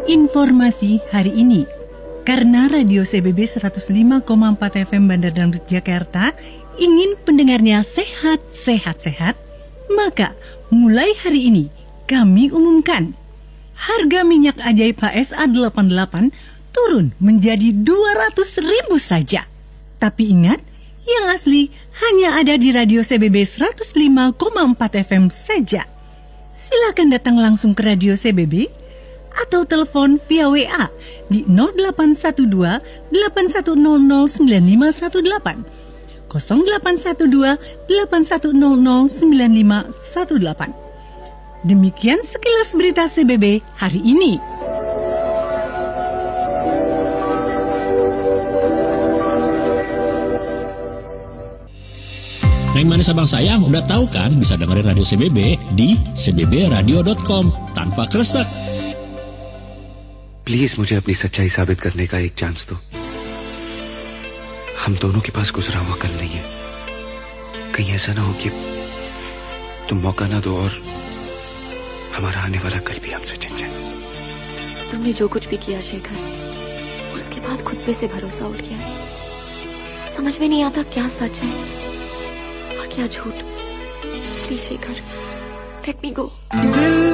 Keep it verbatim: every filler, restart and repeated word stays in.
Informasi hari ini. Karena Radio C B B seratus lima koma empat F M Bandar Dangdut Jakarta ingin pendengarnya sehat, sehat, sehat, maka mulai hari ini kami umumkan harga minyak ajaib H S A delapan puluh delapan turun menjadi dua ratus ribu saja. Tapi ingat, yang asli hanya ada di Radio C B B seratus lima koma empat F M saja. Silakan datang langsung ke Radio C B B atau telepon via W A di nol delapan satu dua delapan satu nol nol sembilan lima satu delapan, nol delapan satu dua delapan satu nol nol sembilan lima satu delapan. Demikian sekilas berita C B B hari ini. Neng manis abang sayang, udah tahu kan bisa dengerin Radio C B B di c b b radio dot com tanpa kresek. Please मुझे अपनी सच्चाई साबित करने का एक चांस दो। हम दोनों के पास गुजरा हुआ कल नहीं है। कहीं ऐसा ना हो कि तुम मौका ना दो और हमारा आने वाला कल भी हमसे छिन जाए। तुमने जो कुछ भी किया शेखर, उसके बाद खुद पे से भरोसा उठ गया। समझ में नहीं आता क्या सच है और क्या झूठ। प्लीज शेखर, लेट मी गो।